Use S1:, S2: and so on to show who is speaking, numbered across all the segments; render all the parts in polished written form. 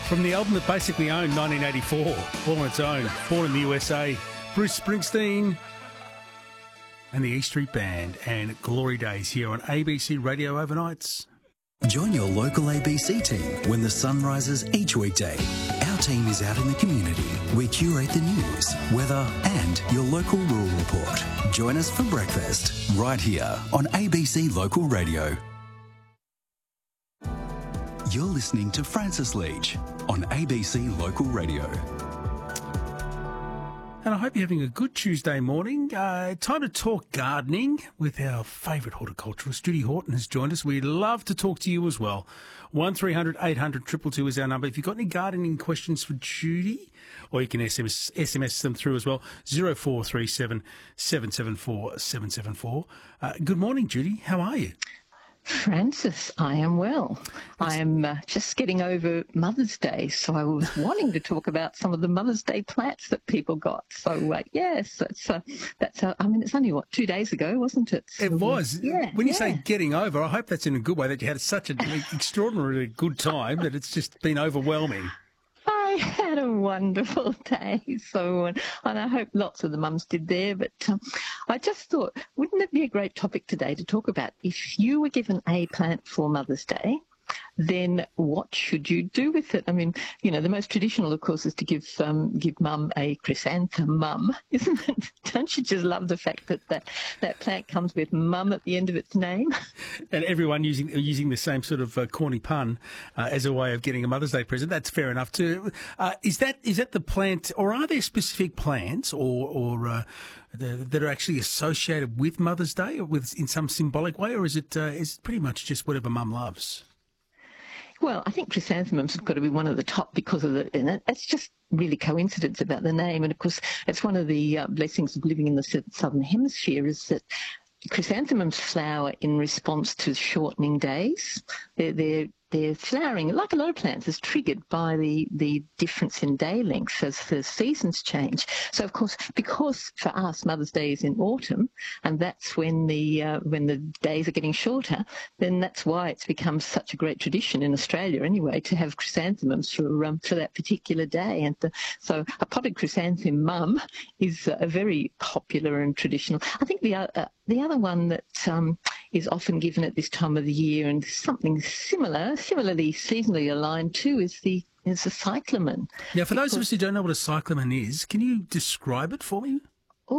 S1: From the album that basically owned 1984, all on its own, born in the USA, Bruce Springsteen and the E Street Band and Glory Days here on ABC Radio Overnights.
S2: Join your local ABC team when the sun rises each weekday. Our team is out in the community. We curate the news, weather and your local rural report. Join us for breakfast right here on ABC Local Radio. You're listening to Francis Leach on ABC Local Radio.
S1: And I hope you're having a good Tuesday morning. Time to talk gardening with our favourite horticulturalist, Judy Horton, has joined us. We'd love to talk to you as well. 1300 800 222 is our number. If you've got any gardening questions for Judy, or you can SMS them through as well, 0437 774 774. Good morning, Judy. How are you?
S3: Francis, I am well. I am just getting over Mother's Day, so I was wanting to talk about some of the Mother's Day plants that people got. So, yes, I mean, it's only, 2 days ago, wasn't it? So,
S1: it was.
S3: Yeah.
S1: When you say getting over, I hope that's in a good way, that you had such an extraordinarily good time that it's just been overwhelming.
S3: I had a wonderful day, and I hope lots of the mums did there. But I just thought, wouldn't it be a great topic today to talk about? If you were given a plant for Mother's Day, then what should you do with it? I mean, the most traditional, of course, is to give mum a chrysanthemum, isn't it? Don't you just love the fact that plant comes with mum at the end of its name?
S1: And everyone using the same sort of corny pun as a way of getting a Mother's Day present. That's fair enough too. Is that the plant, or are there specific plants or that are actually associated with Mother's Day, or in some symbolic way, or is it pretty much just whatever mum loves?
S3: Well, I think chrysanthemums have got to be one of the top because of it's just really coincidence about the name. And, of course, it's one of the blessings of living in the Southern Hemisphere is that chrysanthemums flower in response to shortening days. They're flowering, like a lot of plants, is triggered by the difference in day length as the seasons change. So, of course, because for us Mother's Day is in autumn, and that's when the days are getting shorter, then that's why it's become such a great tradition in Australia, anyway, to have chrysanthemums for that particular day. And so, a potted chrysanthemum is a very popular and traditional. I think the other one that is often given at this time of the year, and something similarly seasonally aligned too, is the cyclamen.
S1: Now, for those of us who don't know what a cyclamen is, can you describe it for me?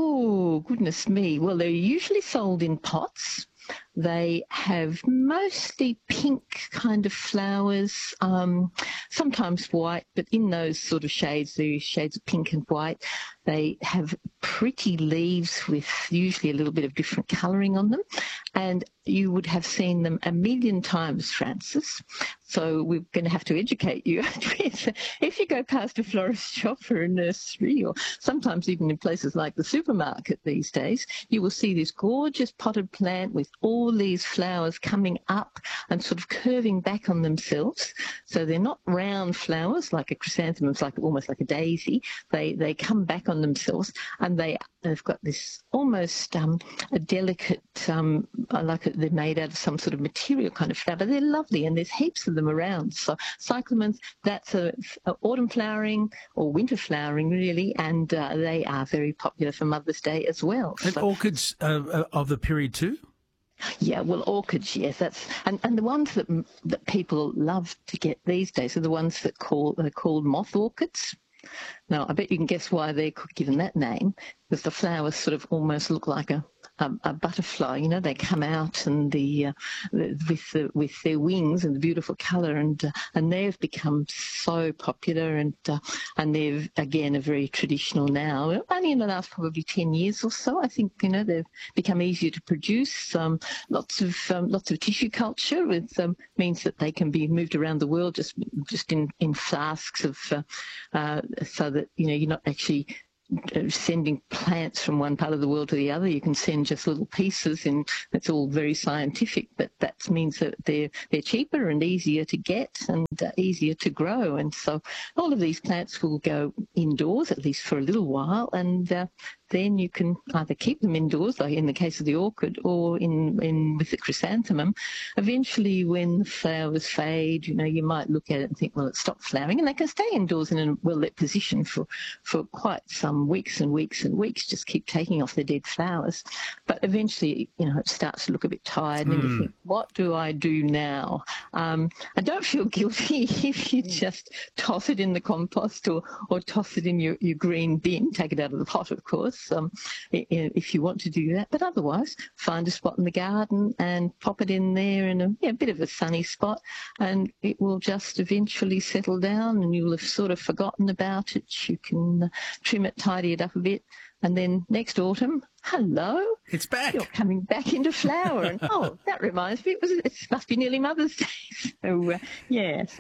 S3: Oh, goodness me. Well, they're usually sold in pots. They have mostly pink kind of flowers, sometimes white, but in those sort of shades, the shades of pink and white. They have pretty leaves with usually a little bit of different colouring on them. And you would have seen them a million times, Francis. So we're going to have to educate you. If you go past a florist shop or a nursery, or sometimes even in places like the supermarket these days, you will see this gorgeous potted plant with all these flowers coming up and sort of curving back on themselves. So they're not round flowers like a chrysanthemum, it's almost like a daisy. They come back on themselves, and they've got this almost a delicate, they're made out of some sort of material kind of flower. They're lovely, and there's heaps of them around. So cyclamens, that's a autumn flowering or winter flowering really, and they are very popular for Mother's Day as well.
S1: And orchids of the period too?
S3: Yeah, well, orchids, yes, and the ones that people love to get these days are the ones that are called moth orchids. Now, I bet you can guess why they're given that name, because the flowers sort of almost look like a butterfly. They come out and with their wings and the beautiful colour, and they've become so popular, and they're again are very traditional now. Only in the last probably 10 years or so, I think. They've become easier to produce. Lots of tissue culture means that they can be moved around the world just in flasks of so that you're not actually sending plants from one part of the world to the other. You can send just little pieces, and it's all very scientific, but that means that they're cheaper and easier to get and easier to grow. And so all of these plants will go indoors, at least for a little while, and then you can either keep them indoors, like in the case of the orchid, or in with the chrysanthemum. Eventually, when the flowers fade, you might look at it and think, well, it stopped flowering, and they can stay indoors in a well-lit position for quite some weeks and weeks and weeks, just keep taking off the dead flowers. But eventually, it starts to look a bit tired, and you think, what do I do now? And don't feel guilty if you just toss it in the compost or toss it in your green bin. Take it out of the pot, of course, if you want to do that. But otherwise, find a spot in the garden and pop it in there in a bit of a sunny spot, and it will just eventually settle down, and you'll have sort of forgotten about it. You can trim it, tidy it up a bit, and then next autumn, hello,
S1: it's back.
S3: You're coming back into flower, and that reminds me, it must be nearly Mother's Day. So